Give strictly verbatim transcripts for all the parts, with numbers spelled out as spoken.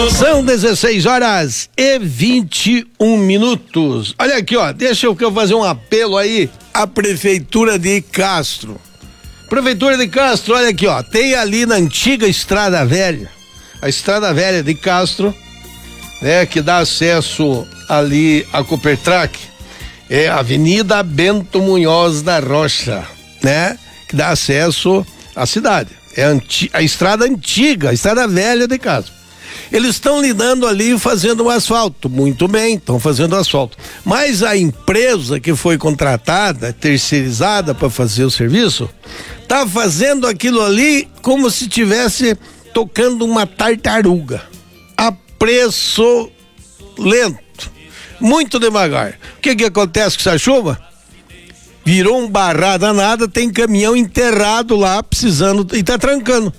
São dezesseis horas e vinte e um minutos. Olha aqui, ó, deixa eu fazer um apelo aí à Prefeitura de Castro. Prefeitura de Castro, olha aqui, ó, tem ali na antiga Estrada Velha, a Estrada Velha de Castro, né, que dá acesso ali a Copertrac, é a Avenida Bento Munhoz da Rocha, né, que dá acesso à cidade. É a, anti, a estrada antiga, a Estrada Velha de Castro. Eles estão lidando ali fazendo o asfalto, muito bem, estão fazendo o asfalto. Mas a empresa que foi contratada, terceirizada para fazer o serviço, tá fazendo aquilo ali como se tivesse tocando uma tartaruga, a preço lento, muito devagar. O que que acontece com essa chuva? Virou um barrado danado, tem caminhão enterrado lá, precisando, e tá trancando.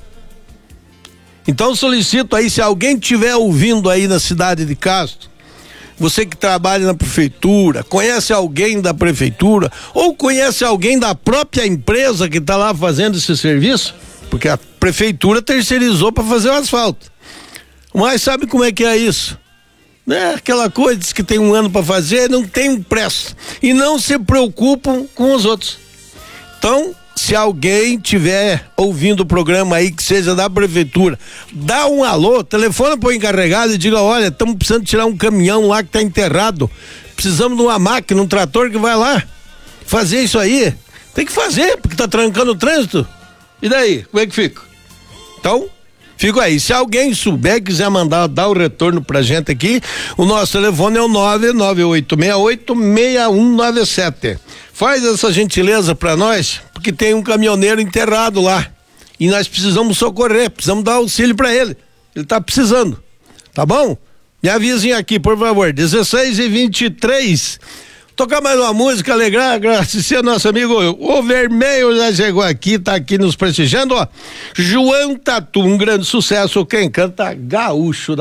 Então solicito aí, se alguém estiver ouvindo aí na cidade de Castro, você que trabalha na prefeitura, conhece alguém da prefeitura, ou conhece alguém da própria empresa que está lá fazendo esse serviço, porque a prefeitura terceirizou para fazer o asfalto. Mas sabe como é que é isso? É aquela coisa, diz que tem um ano para fazer, não tem pressa, e não se preocupam com os outros. Então, se alguém tiver ouvindo o programa aí, que seja da prefeitura, dá um alô, telefona pro encarregado e diga: olha, estamos precisando tirar um caminhão lá que tá enterrado, precisamos de uma máquina, um trator que vai lá fazer isso aí. Tem que fazer, porque tá trancando o trânsito. E daí, como é que fica? Então, fico aí. Se alguém souber, quiser mandar, dar o retorno pra gente aqui, o nosso telefone é o nove nove oito seis oito seis um nove sete. Faz essa gentileza pra nós, porque tem um caminhoneiro enterrado lá e nós precisamos socorrer, precisamos dar auxílio pra ele. Ele tá precisando, tá bom? Me avisem aqui, por favor. dezesseis e vinte e três. Tocar mais uma música, alegrar, agradecer ao nosso amigo O Vermelho, já chegou aqui, tá aqui nos prestigiando, ó. João Tatu, um grande sucesso, quem canta Gaúcho da